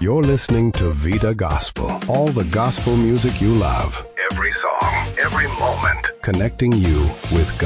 You're listening to Vida Gospel. All the gospel music you love. Every song, every moment. Connecting you with God.